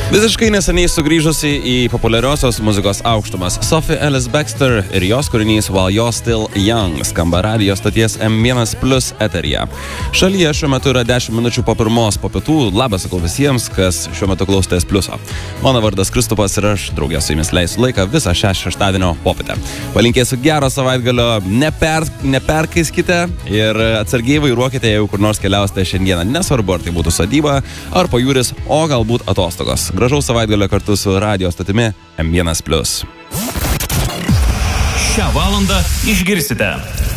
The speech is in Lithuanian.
Visiškai neseniai sugrįžusi į populiariosios muzikos aukštumas Sophie Ellis Bextor ir jos kūrinys While You're Still Young skamba radijo stoties M1 Plus eteryje. Šalyje šiuo metu yra 10 minučių po 1 po pietų. Labas sakau visiems, kas šiuo metu klausotės Pliuso. Mano vardas Kristupas ir aš draugė su jumis leisiu laiką visą šią šeštadienio popietę. Palinkėsiu gero savaitgalio, neperkaiskite ir atsargiai vairuokite, jeigu kur nors keliausite šiandieną. Nesvarbu, ar tai būtų sodyba, ar pajūris, o galbūt atostogos. Gražaus savaitgalio kartu su radijo stotimi M1 Plus. Šią valandą išgirsite